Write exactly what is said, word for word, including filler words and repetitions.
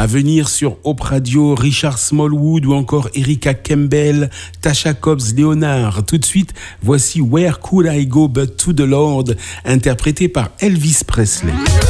À venir sur Hope Radio, Richard Smallwood ou encore Erica Campbell, Tasha Cobbs Leonard. Tout de suite, voici Where Could I Go But to the Lord, interprété par Elvis Presley.